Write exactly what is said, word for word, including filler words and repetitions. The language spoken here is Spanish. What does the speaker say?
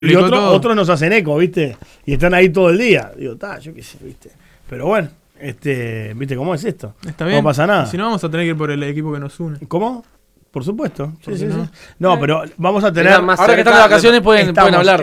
Y otros otro nos hacen eco, ¿viste? Y están ahí todo el día. Digo, está, yo qué sé, ¿viste? Pero bueno, este, ¿viste cómo es esto? Está bien. No pasa nada. Si no, vamos a tener que ir por el equipo que nos une. ¿Cómo? Por supuesto. Sí, sí, no? sí. No, pero vamos a tener. Ahora que están de vacaciones pueden, pueden hablar.